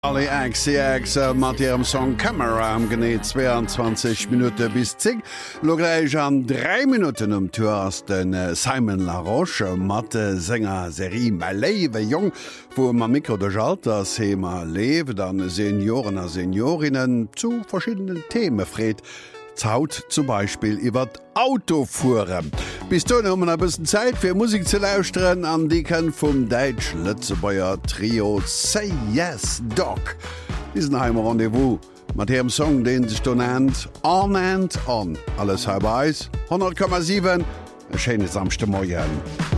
Alle XCX mat ihrem Song Camera am geneet 22 Minuten bis 10. Logleich an 3 Minuten Tour ass den Simon Laroche mat Sänger Serie Maléwe Jong, wo ma Mikro de Alter Thema lewe, dann Senioren a Seniorinnen zu verschiedenen Themen fréet. Zaut zum Beispiel iwwer Autofuhren. Bis du um a bisssen Zeit fir Musik ze lausren an Diken vum Deitsch Lützebauer Trio Say Yes Doc. Wiesenheimer Rendevous mat hem Song den sech du nennt On and On. Alles halb eis 100,7 Schene samste Morgen.